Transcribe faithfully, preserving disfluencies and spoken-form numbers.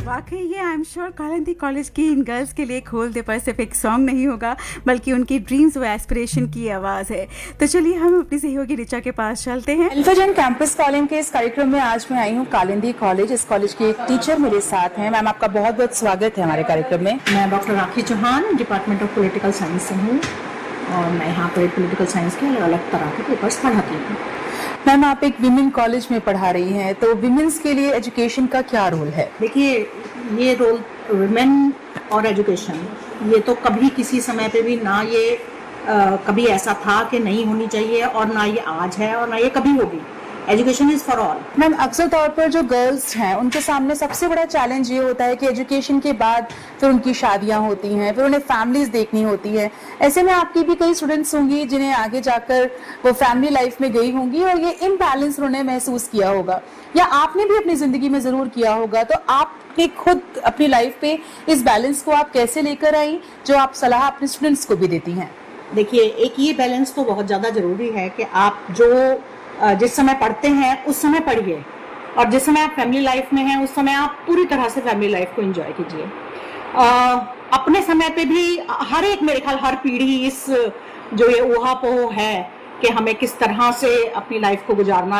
वाकई ये I am sure Kalindi college की इन गर्ल्स के लिए खोल दे पर सिर्फ एक सॉन्ग नहीं होगा, बल्कि उनकी ड्रीम्स व एस्पिरेशन की आवाज़ है। तो चलिए हम अपनी सहयोगी ऋचा के पास चलते हैं। एल्फाजन कैंपस कॉलिंग के इस कार्यक्रम में आज मैं आई हूँ कालिंदी कॉलेज। इस कॉलेज के एक टीचर मेरे साथ हैं। मैम, आपका बहुत बहुत स्वागत है हमारे कार्यक्रम में। मैं doctor rakhi Chauhan, department of political science से हूँ और मैं यहाँ पर पॉलिटिकल साइंस के अलग अलग तरह के पेपर्स पढ़ाती हूँ। मैम, आप एक विमेन कॉलेज में पढ़ा रही हैं, तो विमेन्स के लिए एजुकेशन का क्या रोल है? देखिए, ये रोल विमेन और एजुकेशन, ये तो कभी किसी समय पे भी ना ये आ, कभी ऐसा था कि नहीं होनी चाहिए, और ना ये आज है और ना ये कभी होगी। Education is for all. Ma'am, अक्सर तौर पर जो गर्ल्स हैं उनके सामने सबसे बड़ा चैलेंज ये होता है कि एजुकेशन के बाद फिर उनकी शादियां होती हैं, फिर उन्हें फैमिलीज देखनी होती है। ऐसे में आपकी भी कई स्टूडेंट्स होंगी जिन्हें आगे जाकर वो फैमिली लाइफ में गई होंगी और ये इम्बैलेंस उन्होंने महसूस किया होगा, या आपने भी अपनी जिंदगी में जरूर किया होगा। तो आपने खुद अपनी लाइफ पे इस बैलेंस को आप कैसे लेकर आई, जो आप सलाह अपने स्टूडेंट्स को भी देती हैं? देखिए, एक ये बैलेंस तो बहुत ज़्यादा ज़रूरी है कि आप जो जिस समय पढ़ते हैं उस समय पढ़िए, और जिस समय आप फैमिली लाइफ में हैं उस समय आप पूरी तरह से फैमिली लाइफ को एंजॉय कीजिए। अपने समय पे भी हर एक, मेरे ख्याल हर पीढ़ी इस जो ये ऊहापोह है कि हमें किस तरह से अपनी लाइफ को गुजारना